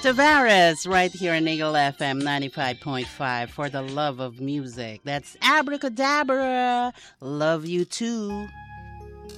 Tavares, right here on Eagle FM 95.5 for the love of music. That's Abracadabra. Love you too.